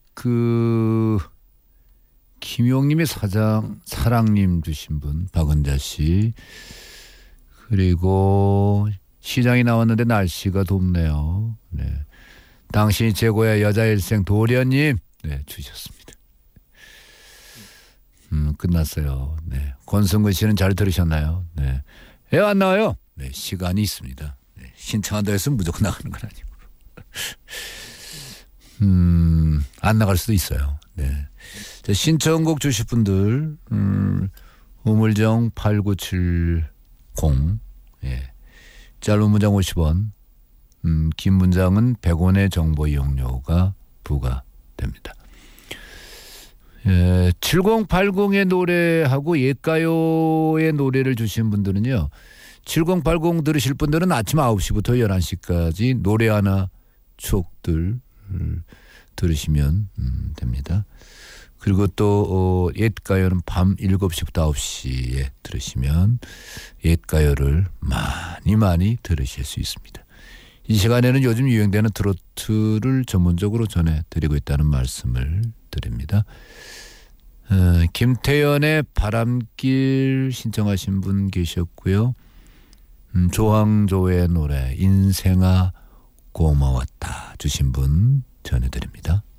김용님의 사랑님 주신 분 박은자 씨, 그리고 시장이 나왔는데 날씨가 덥네요. 네. 당신이 최고야 여자 일생 도련님, 네, 주셨습니다. 끝났어요. 네. 권승근 씨는 잘 들으셨나요? 네. 왜 안 나와요? 네, 시간이 있습니다. 네. 신청한다 했으면 무조건 나가는 건 아니고. 안 나갈 수도 있어요. 네. 자, 신청곡 주실 분들, 우물정 8970, 예. 짧은 문장 50원, 긴 문장은 100원의 정보 이용료가 부과됩니다. 예, 7080의 노래하고 옛가요의 노래를 주신 분들은요, 7080 들으실 분들은 아침 9시부터 11시까지 노래 하나 추억들 들으시면 됩니다. 그리고 또 옛가요는 밤 7시부터 9시에 들으시면 옛가요를 많이 들으실 수 있습니다. 이 시간에는 요즘 유행되는 트로트를 전문적으로 전해드리고 있다는 말씀을 드립니다. 김태연의 바람길 신청하신 분 계셨고요. 조항조의 노래 인생아 고마웠다 주신 분 전해드립니다.